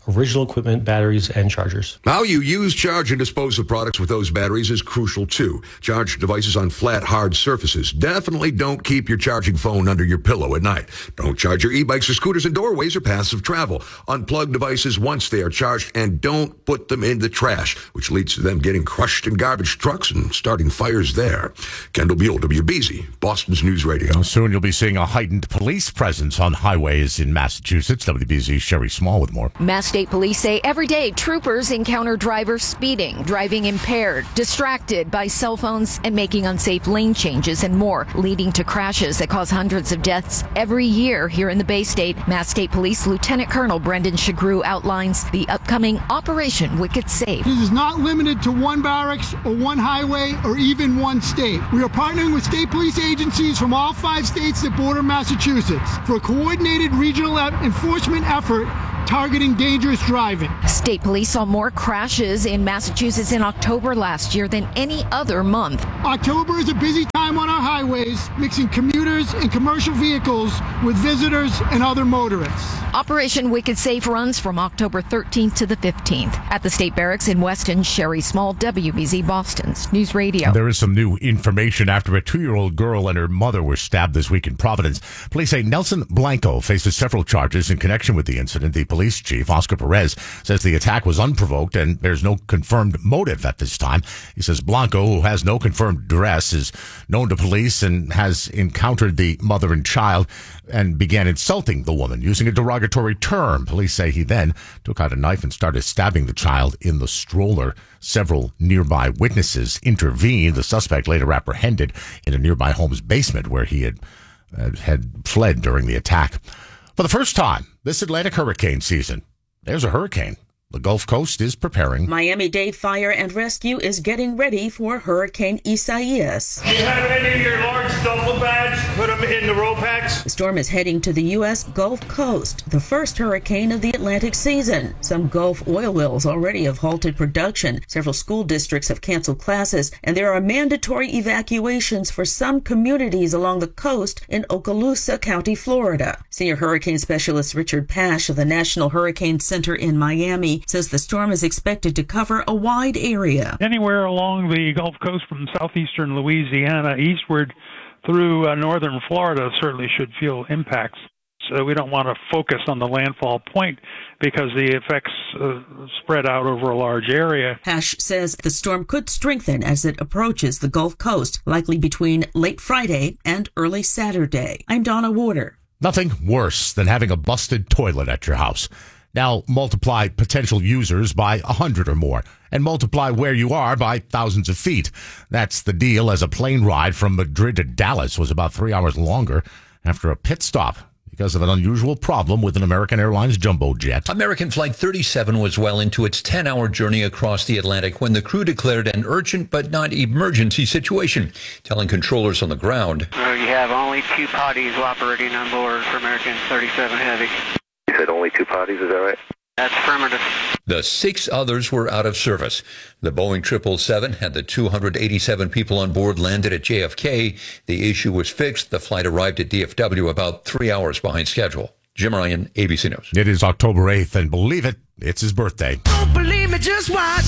original equipment, batteries, and chargers. How you use, charge, and dispose of products with those batteries is crucial too. Charge devices on flat, hard surfaces. Definitely don't keep your charging phone under your pillow at night. Don't charge your e-bikes or scooters in doorways or paths of travel. Unplug devices once they are charged and don't put them in the trash, which leads to them getting crushed in garbage trucks and starting fires there. Kendall Buell, W B Z, Boston's News Radio. Soon you'll be seeing a heightened police presence on highways in Massachusetts. W B Z's Sherry Small with more. Mass State Police say every day troopers encounter drivers speeding, driving impaired, distracted by cell phones, and making unsafe lane changes and more, leading to crashes that cause hundreds of deaths every year here in the Bay State. Mass State Police Lieutenant Colonel Brendan Shagru outlines the upcoming Operation Wicked Safe. This is not limited to one barracks or one highway or even one state. We are partnering with state police agencies from all five states that border Massachusetts for a coordinated regional enforcement effort targeting dangerous driving. State police saw more crashes in Massachusetts in October last year than any other month. October is a busy time on our highways, mixing commuters and commercial vehicles with visitors and other motorists. Operation Wicked Safe runs from October thirteenth to the fifteenth at the State Barracks in Weston. Sherry Small, W B Z Boston's News Radio. There is some new information after a two-year-old girl and her mother were stabbed this week in Providence. Police say Nelson Blanco faces several charges in connection with the incident. The police chief, Oscar Perez, says the attack was unprovoked and there's no confirmed motive at this time. He says Blanco, who has no confirmed address, is known to police and has encountered the mother and child and began insulting the woman using a derogatory term. Police say he then took out a knife and started stabbing the child in the stroller. Several nearby witnesses intervened. The suspect later apprehended in a nearby home's basement where he had uh, had fled during the attack. For the first time this Atlantic hurricane season, there's a hurricane. The Gulf Coast is preparing. Miami-Dade Fire and Rescue is getting ready for Hurricane Isaias. Do you have any of your large duffel bags? Put them in the roll packs. The storm is heading to the U S Gulf Coast, the first hurricane of the Atlantic season. Some Gulf oil wells already have halted production. Several school districts have canceled classes, and there are mandatory evacuations for some communities along the coast in Okaloosa County, Florida. Senior hurricane specialist Richard Pash of the National Hurricane Center in Miami says the storm is expected to cover a wide area. Anywhere along the Gulf Coast from southeastern Louisiana eastward through uh, northern Florida certainly should feel impacts. So we don't want to focus on the landfall point because the effects uh, spread out over a large area. Pash says the storm could strengthen as it approaches the Gulf Coast, likely between late Friday and early Saturday. I'm Donna Warder. Nothing worse than having a busted toilet at your house. Now multiply potential users by a hundred or more and multiply where you are by thousands of feet. That's the deal as a plane ride from Madrid to Dallas was about three hours longer after a pit stop because of an unusual problem with an American Airlines jumbo jet. American Flight thirty-seven was well into its ten-hour journey across the Atlantic when the crew declared an urgent but not emergency situation, telling controllers on the ground, Uh, you have only two potties operating on board for American thirty-seven Heavy. You said only two potties, is that right? That's affirmative. The six others were out of service. The Boeing triple seven had the two hundred eighty-seven people on board landed at J F K. The issue was fixed. The flight arrived at D F W about three hours behind schedule. Jim Ryan, A B C News. It is October eighth, and believe it, it's his birthday. Don't believe me, just watch.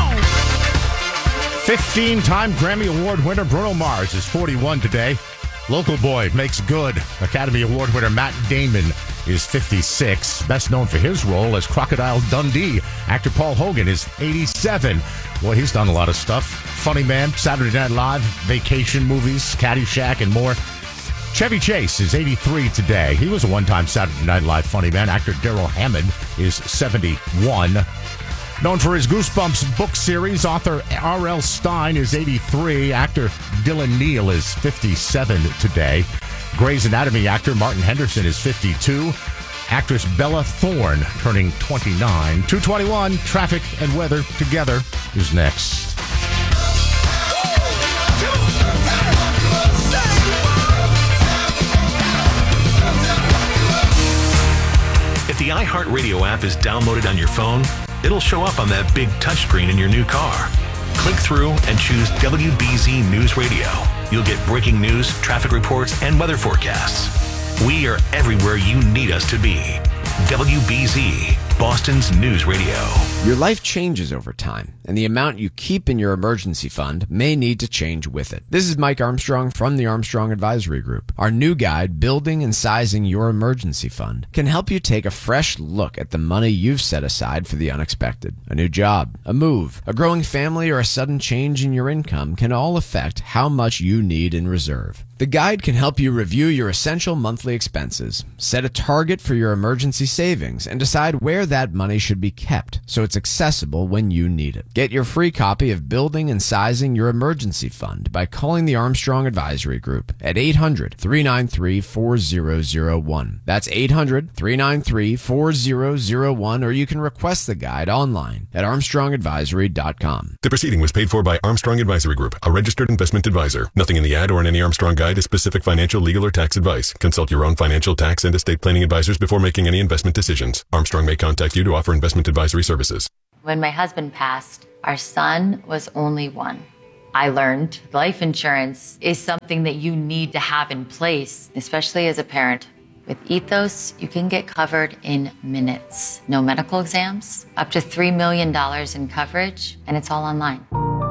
fifteen-time Grammy Award winner Bruno Mars is forty-one today. Local Boy makes good. Academy Award winner Matt Damon is fifty-six. Best known for his role as Crocodile Dundee. Actor Paul Hogan is eighty-seven. Boy, he's done a lot of stuff. Funny Man, Saturday Night Live, vacation movies, Caddyshack, and more. Chevy Chase is eighty-three today. He was a one-time Saturday Night Live funny man. Actor Daryl Hammond is seventy-one. Known for his Goosebumps book series, author R L. Stine is eighty-three. Actor Dylan Neal is fifty-seven today. Grey's Anatomy actor Martin Henderson is fifty-two. Actress Bella Thorne turning twenty-nine. two twenty-one, traffic and weather together is next. If the iHeartRadio app is downloaded on your phone, it'll show up on that big touchscreen in your new car. Click through and choose W B Z News Radio. You'll get breaking news, traffic reports, and weather forecasts. We are everywhere you need us to be. W B Z Boston's News Radio. Your life changes over time, and the amount you keep in your emergency fund may need to change with it. This is Mike Armstrong from the Armstrong Advisory Group. Our new guide, Building and Sizing Your Emergency Fund, can help you take a fresh look at the money you've set aside for the unexpected. A new job, a move, a growing family, or a sudden change in your income can all affect how much you need in reserve. The guide can help you review your essential monthly expenses, set a target for your emergency savings, and decide where that money should be kept so it's accessible when you need it. Get your free copy of Building and Sizing Your Emergency Fund by calling the Armstrong Advisory Group at eight hundred, three nine three, four zero zero one. That's eight hundred, three nine three, four zero zero one, or you can request the guide online at armstrong advisory dot com. The proceeding was paid for by Armstrong Advisory Group, a registered investment advisor. Nothing in the ad or in any Armstrong guide is specific financial, legal, or tax advice. Consult your own financial, tax, and estate planning advisors before making any investment decisions. Armstrong may contact you to offer investment advisory services. When my husband passed, our son was only one. I learned life insurance is something that you need to have in place, especially as a parent. With Ethos, you can get covered in minutes. No medical exams, up to three million dollars in coverage, and it's all online.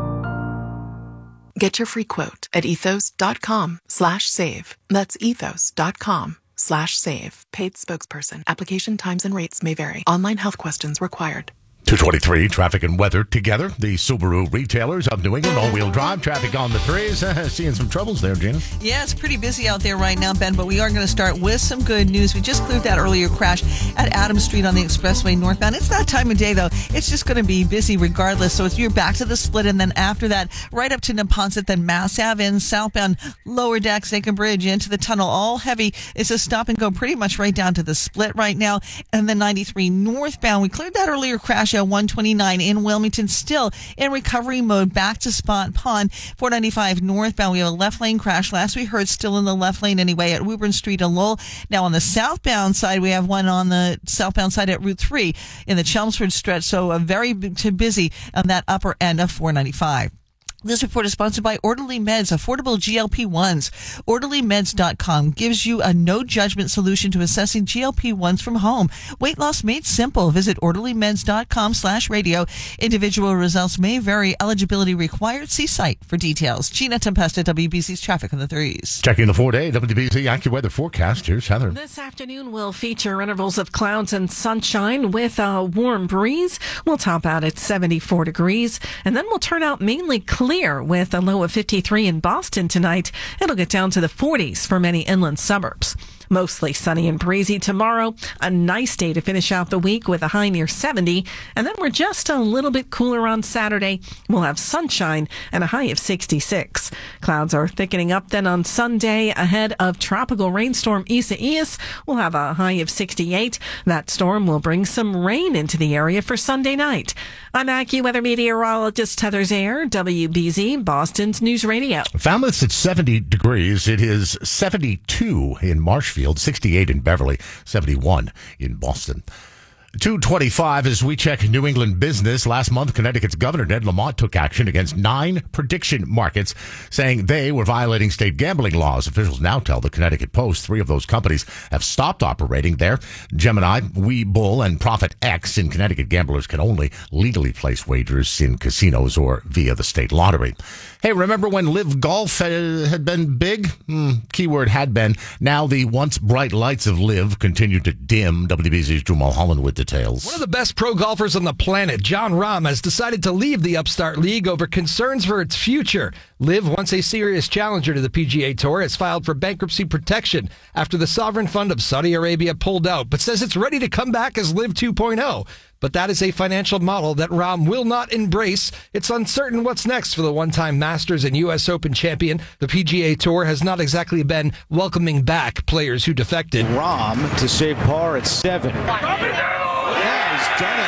Get your free quote at ethos.com slash save. That's ethos.com slash save. Paid spokesperson. Application times and rates may vary. Online health questions required. two twenty-three, traffic and weather together. The Subaru retailers of New England, all-wheel drive, traffic on the threes. Uh, seeing some troubles there, Gina. Yeah, it's pretty busy out there right now, Ben, but we are going to start with some good news. We just cleared that earlier crash at Adams Street on the expressway northbound. It's that time of day, though. It's just going to be busy regardless. So if you're back to the split, and then after that, right up to Neponset, then Mass Ave in southbound, lower deck, Second Bridge into the tunnel, all heavy. It's a stop and go pretty much right down to the split right now. And then ninety-three northbound, we cleared that earlier crash at one twenty-nine in Wilmington, still in recovery mode, back to Spot Pond. four ninety-five northbound, we have a left lane crash. Last we heard, still in the left lane anyway at Woburn Street and Lowell. Now on the southbound side, we have one on the southbound side at Route three in the Chelmsford stretch. So a very busy on that upper end of four ninety-five. This report is sponsored by Orderly Meds, affordable G L P ones. orderly meds dot com gives you a no-judgment solution to assessing G L P ones from home. Weight loss made simple. Visit orderly meds dot com slash radio. Individual results may vary. Eligibility required. See site for details. Gina Tempesta, W B C's traffic on the threes. Checking the four-day W B C AccuWeather forecast. Here's Heather. This afternoon will feature intervals of clouds and sunshine with a warm breeze. We'll top out at seventy-four degrees, and then we'll turn out mainly clear. Clear with a low of fifty-three in Boston tonight. It'll get down to the forties for many inland suburbs. Mostly sunny and breezy tomorrow. A nice day to finish out the week with a high near seventy. And then we're just a little bit cooler on Saturday. We'll have sunshine and a high of sixty-six. Clouds are thickening up then on Sunday ahead of tropical rainstorm Isaias. We'll have a high of sixty-eight. That storm will bring some rain into the area for Sunday night. I'm AccuWeather meteorologist Heather Zayer, W B Z, Boston's News Radio. Falmouth's at seventy degrees. It is seventy-two in Marshfield, sixty-eight in Beverly, seventy-one in Boston. two twenty-five as we check New England business. Last month, Connecticut's Governor Ned Lamont took action against nine prediction markets, saying they were violating state gambling laws. Officials now tell the Connecticut Post three of those companies have stopped operating there. Gemini, Webull, and Profit X. In Connecticut, gamblers can only legally place wagers in casinos or via the state lottery. Hey, remember when Live Golf had been big? Hmm, keyword had been. Now the once bright lights of Live continue to dim. W B Z's Drew Mulholland with details. One of the best pro golfers on the planet, Jon Rahm, has decided to leave the upstart league over concerns for its future. Live, once a serious challenger to the P G A Tour, has filed for bankruptcy protection after the sovereign fund of Saudi Arabia pulled out, but says it's ready to come back as Live two point oh. But that is a financial model that Rahm will not embrace. It's uncertain what's next for the one-time Masters and U S Open champion. The P G A Tour has not exactly been welcoming back players who defected. Rahm to save par at seven. Yeah, he's done it.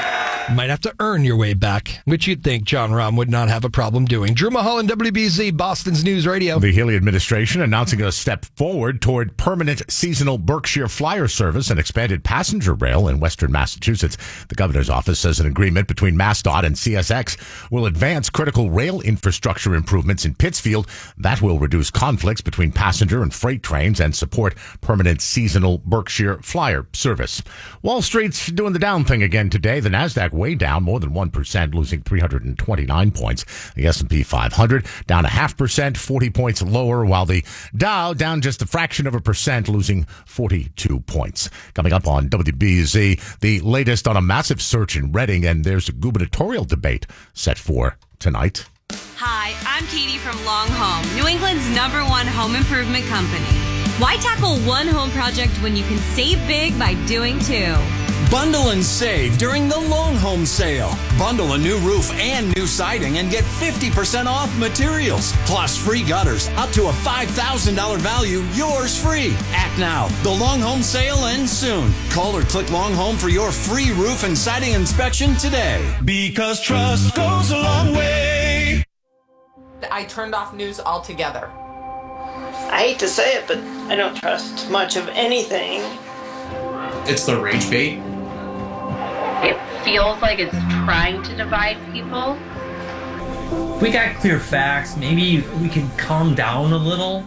You might have to earn your way back, which you'd think John Rahm would not have a problem doing. Drew Mulholland, W B Z, Boston's News Radio. The Healy administration announcing a step forward toward permanent seasonal Berkshire Flyer service and expanded passenger rail in western Massachusetts. The governor's office says an agreement between MassDOT and C S X will advance critical rail infrastructure improvements in Pittsfield. That will reduce conflicts between passenger and freight trains and support permanent seasonal Berkshire Flyer service. Wall Street's doing the down thing again today. The Nasdaq way down more than one percent, losing three hundred twenty-nine points. The S and P five hundred down a half percent, forty points lower, while the Dow down just a fraction of a percent, losing forty-two points. Coming up on W B Z, the latest on a massive search in Reading, and there's a gubernatorial debate set for tonight. Hi, I'm Katie from Long Home, New England's number one home improvement company. Why tackle one home project when you can save big by doing two? Bundle and save during the Long Home Sale. Bundle a new roof and new siding and get fifty percent off materials. Plus free gutters up to a five thousand dollars value, yours free. Act now. The Long Home Sale ends soon. Call or click Long Home for your free roof and siding inspection today. Because trust goes a long way. I turned off news altogether. I hate to say it, but I don't trust much of anything. It's the rage bait. It feels like it's trying to divide people. If we got clear facts, maybe we can calm down a little.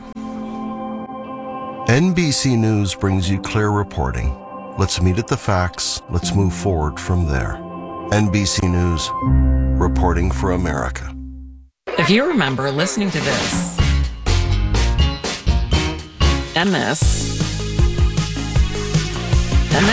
N B C News brings you clear reporting. Let's meet at the facts. Let's move forward from there. N B C News, reporting for America. If you remember listening to this, and this, and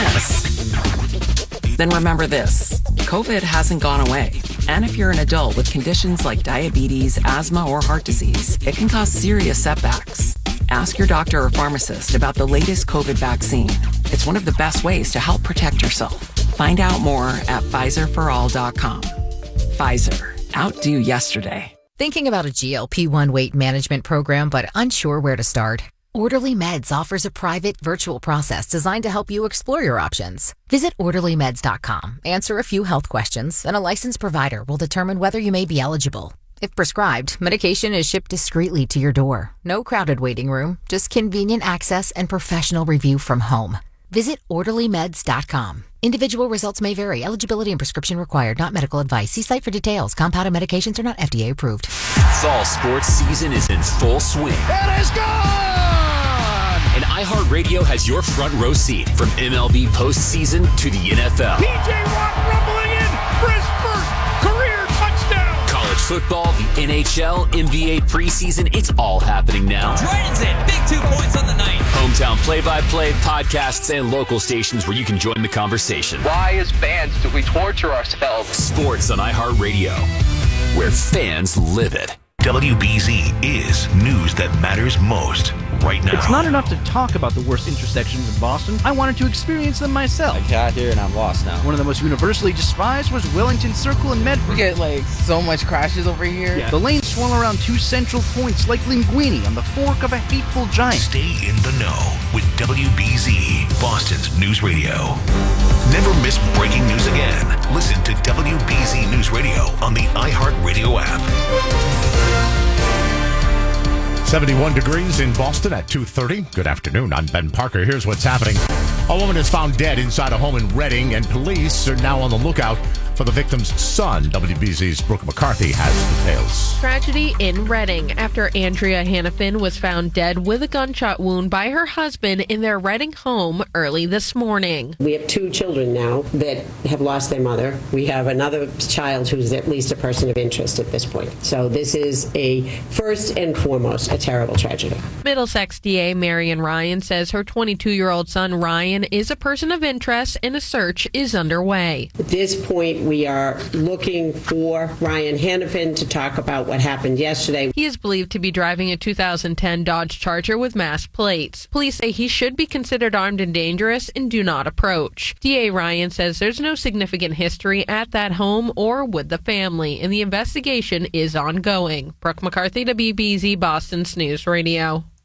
this, then remember this. COVID hasn't gone away. And if you're an adult with conditions like diabetes, asthma, or heart disease, it can cause serious setbacks. Ask your doctor or pharmacist about the latest COVID vaccine. It's one of the best ways to help protect yourself. Find out more at Pfizer for all dot com. Pfizer. Outdo yesterday. Thinking about a G L P one weight management program but unsure where to start? Orderly Meds offers a private, virtual process designed to help you explore your options. Visit orderly meds dot com, answer a few health questions, and a licensed provider will determine whether you may be eligible. If prescribed, medication is shipped discreetly to your door. No crowded waiting room, just convenient access and professional review from home. Visit orderly meds dot com. Individual results may vary. Eligibility and prescription required. Not medical advice. See site for details. Compounded medications are not F D A approved. Fall sports season is in full swing. It is gone! And iHeartRadio has your front row seat from M L B postseason to the N F L. P J Watt rumbling in for his first career touchdown. College football, the N H L, N B A preseason, it's all happening now. Dragons in, big two points on the night. Hometown play-by-play, podcasts, and local stations where you can join the conversation. Why, as fans, do we torture ourselves? Sports on iHeartRadio, where fans live it. W B Z is news that matters most right now. It's not enough to talk about the worst intersections in Boston. I wanted to experience them myself. I got here and I'm lost now. One of the most universally despised was Wellington Circle in Medford. We get like so much crashes over here. Yeah. The lanes swirl around two central points like linguine on the fork of a hateful giant. Stay in the know with W B Z, Boston's news radio. Never miss breaking news again. Listen to W B Z News Radio on the iHeartRadio app. seventy-one degrees in Boston at two thirty. Good afternoon. I'm Ben Parker. Here's what's happening. A woman is found dead inside a home in Reading, and police are now on the lookout for the victim's son. W B Z's Brooke McCarthy has details. Tragedy in Reading after Andrea Hannafin was found dead with a gunshot wound by her husband in their Reading home early this morning. We have two children now that have lost their mother. We have another child who's at least a person of interest at this point. So this is a first and foremost a terrible tragedy. Middlesex D A Marion Ryan says her twenty-two-year-old son Ryan is a person of interest and a search is underway. At this point, we are looking for Ryan Hannafin to talk about what happened yesterday. He is believed to be driving a two thousand ten Dodge Charger with mass plates. Police say he should be considered armed and dangerous and do not approach. D A Ryan says there's no significant history at that home or with the family, and the investigation is ongoing. Brooke McCarthy, W B Z, Boston's News Radio.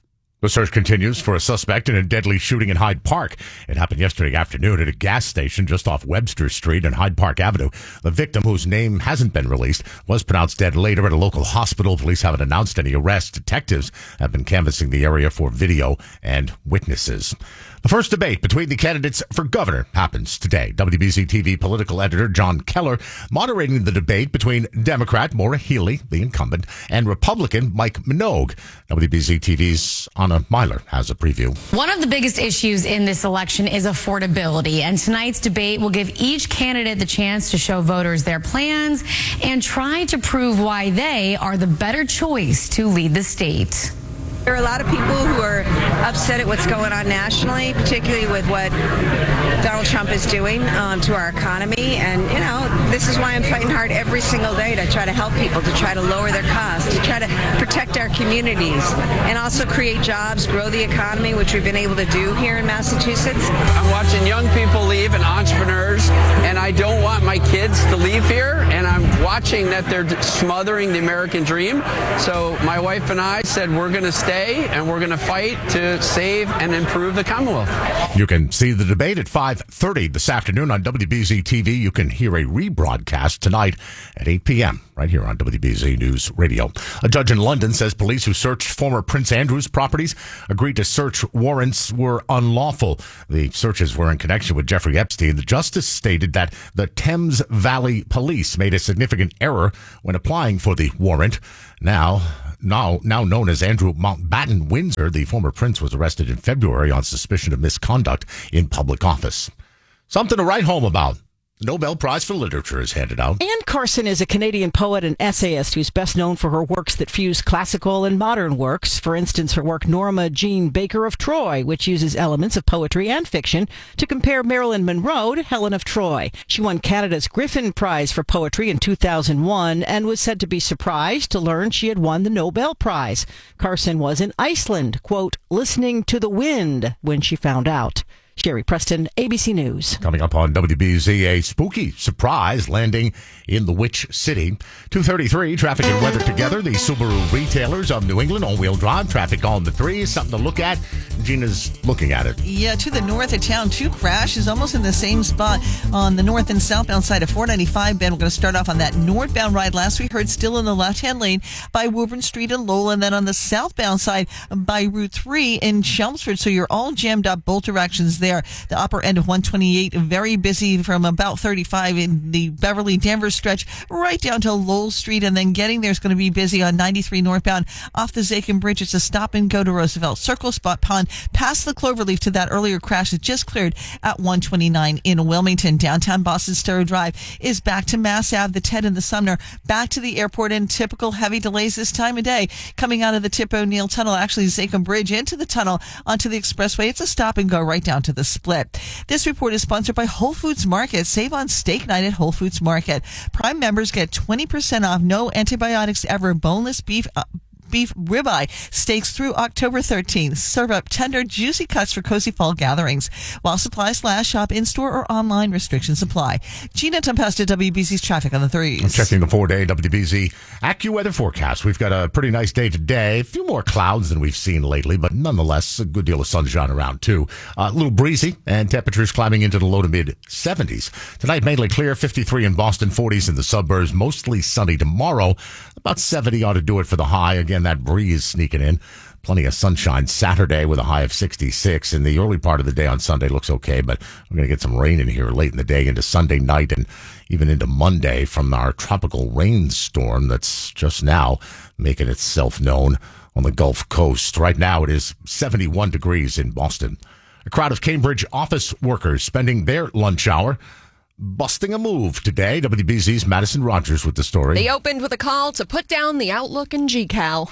The search continues for a suspect in a deadly shooting in Hyde Park. It happened yesterday afternoon at a gas station just off Webster Street and Hyde Park Avenue. The victim, whose name hasn't been released, was pronounced dead later at a local hospital. Police haven't announced any arrests. Detectives have been canvassing the area for video and witnesses. The first debate between the candidates for governor happens today. W B Z T V political editor John Keller moderating the debate between Democrat Maura Healey, the incumbent, and Republican Mike Minogue. W B Z T V's Anna Myler has a preview. One of the biggest issues in this election is affordability, and tonight's debate will give each candidate the chance to show voters their plans and try to prove why they are the better choice to lead the state. There are a lot of people who are upset at what's going on nationally, particularly with what Donald Trump is doing um, to our economy. And, you know, this is why I'm fighting hard every single day to try to help people, to try to lower their costs, to try to protect our communities, and also create jobs, grow the economy, which we've been able to do here in Massachusetts. I'm watching young people leave and entrepreneurs, and I don't want my kids to leave here, and I'm watching that they're smothering the American dream. So my wife and I said we're going to stay and we're going to fight to save and improve the Commonwealth. You can see the debate at five thirty this afternoon on W B Z T V. You can hear a rebroadcast tonight at eight p.m. right here on W B Z News Radio. A judge in London says police who searched former Prince Andrew's properties agreed to search warrants were unlawful. The searches were in connection with Jeffrey Epstein. The justice stated that the Thames Valley Police made a significant error when applying for the warrant. Now, Now, now known as Andrew Mountbatten Windsor, the former prince was arrested in February on suspicion of misconduct in public office. Something to write home about. The Nobel Prize for Literature is handed out. Anne Carson is a Canadian poet and essayist who's best known for her works that fuse classical and modern works. For instance, her work Norma Jean Baker of Troy, which uses elements of poetry and fiction to compare Marilyn Monroe to Helen of Troy. She won Canada's Griffin Prize for Poetry in two thousand one and was said to be surprised to learn she had won the Nobel Prize. Carson was in Iceland, quote, listening to the wind when she found out. Sherry Preston, A B C News. Coming up on W B Z, a spooky surprise landing in the Witch City. two thirty-three, traffic and weather together. The Subaru retailers of New England, all-wheel drive, traffic on the three. Something to look at. Gina's looking at it. Yeah, to the north of town, two crashes almost in the same spot on the north and southbound side of four ninety-five. Ben, we're going to start off on that northbound ride. Last we heard still in the left-hand lane by Woburn Street and Lowell, and then on the southbound side by Route three in Chelmsford. So you're all jammed up both directions there. The upper end of one twenty-eight, very busy from about thirty-five in the Beverly Danvers stretch right down to Lowell Street, and then getting there is going to be busy on ninety-three northbound off the Zachem Bridge. It's a stop and go to Roosevelt Circle, Spot Pond, past the Cloverleaf to that earlier crash that just cleared at one twenty-nine in Wilmington. Downtown Boston Stowe Drive is back to Mass Ave, the Ted and the Sumner, back to the airport, and typical heavy delays this time of day coming out of the Tip O'Neill Tunnel, actually Zachem Bridge into the tunnel onto the expressway. It's a stop and go right down to the split. This report is sponsored by Whole Foods Market. Save on steak night at Whole Foods Market. Prime members get twenty percent off no antibiotics ever boneless beef uh, beef ribeye steaks through October thirteenth. Serve up tender, juicy cuts for cozy fall gatherings. While supplies last, shop in-store or online. Restrictions apply. Gina Tempesta, W B Z's traffic on the threes. I'm checking the four-day W B Z AccuWeather forecast. We've got a pretty nice day today. A few more clouds than we've seen lately, but nonetheless, a good deal of sunshine around, too. Uh, a little breezy, and temperatures climbing into the low to mid-seventies. Tonight, mainly clear, fifty-three in Boston, forties in the suburbs, mostly sunny tomorrow. About seventy ought to do it for the high. Again, that breeze sneaking in. Plenty of sunshine Saturday with a high of sixty-six. And the early part of the day on Sunday looks okay, but we're going to get some rain in here late in the day into Sunday night and even into Monday from our tropical rainstorm that's just now making itself known on the Gulf Coast. Right now it is seventy-one degrees in Boston. A crowd of Cambridge office workers spending their lunch hour busting a move today. W B Z's Madison Rogers with the story. They opened with a call to put down the Outlook and G Cal.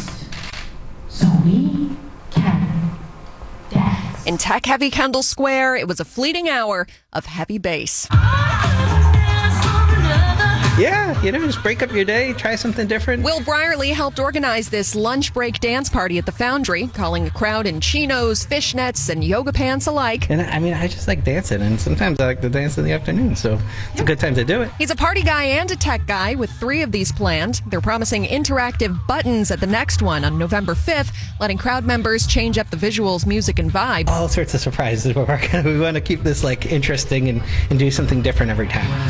So we can dance. In tech-heavy Kendall Square, it was a fleeting hour of heavy bass. Yeah, you know, just break up your day, try something different. Will Brierly helped organize this lunch break dance party at the Foundry, calling a crowd in chinos, fishnets, and yoga pants alike. And I mean, I just like dancing, and sometimes I like to dance in the afternoon, so it's a good time to do it. He's a party guy and a tech guy with three of these planned. They're promising interactive buttons at the next one on November fifth, letting crowd members change up the visuals, music, and vibe. All sorts of surprises. We're gonna, we want to keep this like interesting and, and do something different every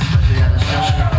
time.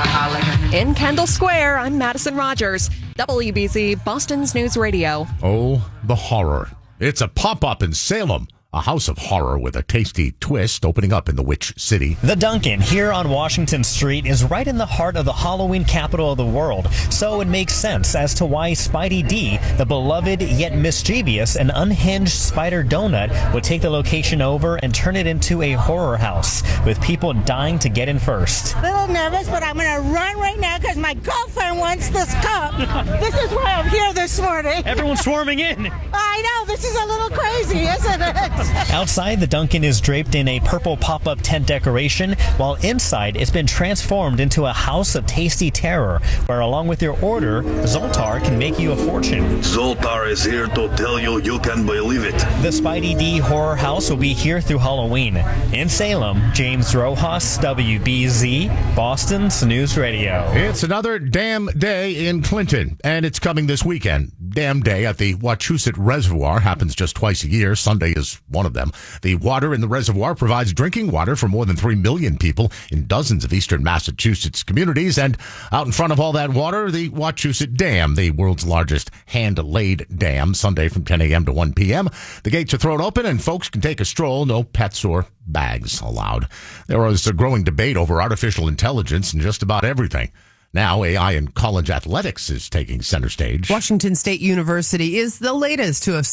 In Kendall Square, I'm Madison Rogers, W B Z, Boston's News Radio. Oh, the horror. It's a pop-up in Salem. A house of horror with a tasty twist opening up in the Witch City. The Dunkin' here on Washington Street is right in the heart of the Halloween capital of the world, so it makes sense as to why Spidey D, the beloved yet mischievous and unhinged Spider Donut, would take the location over and turn it into a horror house, with people dying to get in first. A little nervous, but I'm going to run right now because my girlfriend wants this cup. This is why I'm here this morning. Everyone's swarming in. I know, this is a little crazy, isn't it? Outside, the Dunkin' is draped in a purple pop-up tent decoration, while inside it's been transformed into a house of tasty terror, where along with your order, Zoltar can make you a fortune. Zoltar is here to tell you you can believe it. The Spidey D Horror House will be here through Halloween. In Salem, James Rojas, W B Z, Boston's News Radio. It's another damn day in Clinton, and it's coming this weekend. Damn Day at the Wachusett Reservoir happens just twice a year. Sunday is one of them. The water in the reservoir provides drinking water for more than three million people in dozens of eastern Massachusetts communities. And out in front of all that water, the Wachusett Dam, the world's largest hand-laid dam, Sunday from ten a.m. to one p.m. The gates are thrown open and folks can take a stroll. No pets or bags allowed. There is a growing debate over artificial intelligence and just about everything. Now, A I in college athletics is taking center stage. Washington State University is the latest to have